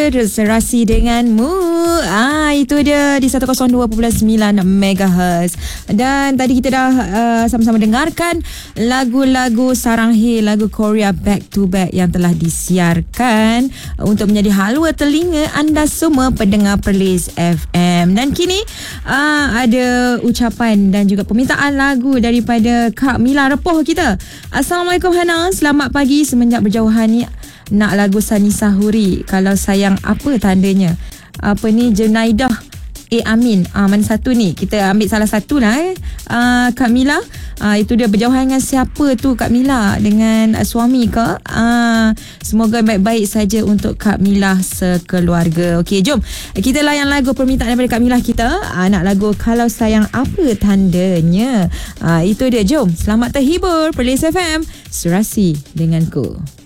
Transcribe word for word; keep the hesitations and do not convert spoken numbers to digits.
Serasi denganmu. Ah, itu dia di seratus dua perpuluhan sembilan megahertz. Dan tadi kita dah uh, sama-sama dengarkan lagu-lagu Saranghe, lagu Korea Back to Back yang telah disiarkan untuk menjadi halwa telinga anda semua pendengar Perlis F M. Dan kini uh, ada ucapan dan juga permintaan lagu daripada Kak Mila Repoh kita. Assalamualaikum Hana, selamat pagi. Semenjak berjauhan ni nak lagu Sani Sahuri, kalau sayang apa tandanya. Apa ni, Junaidah Eh Amin. Ah, mana satu ni? Kita ambil salah satu lah eh. Ah, Kak Mila. Ah, itu dia, berjauhan dengan siapa tu Kak Mila? Dengan uh, suami ke? Ah, semoga baik-baik saja untuk Kak Mila sekeluarga. Okey, jom kita layan lagu permintaan daripada Kak Mila kita. Ah, nak lagu Kalau Sayang Apa Tandanya. Ah, itu dia, jom. Selamat terhibur. Perlis F M, Serasi Denganku.